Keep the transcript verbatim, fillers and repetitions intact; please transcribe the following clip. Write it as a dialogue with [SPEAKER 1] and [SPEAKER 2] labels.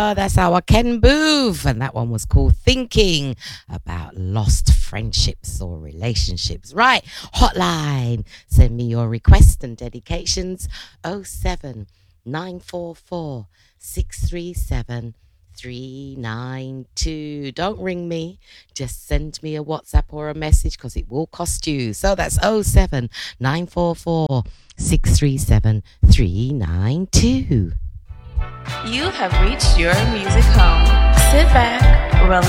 [SPEAKER 1] Oh, that's our Ken Booth, and that one was called Thinking About Lost Friendships or Relationships. Right, hotline. Send me your requests and dedications. oh seven nine four four six three seven three nine two. Don't ring me, just send me a WhatsApp or a message because it will cost you. So that's oh seven nine four four six three seven three nine two.
[SPEAKER 2] You have reached your music home. Sit back, relax.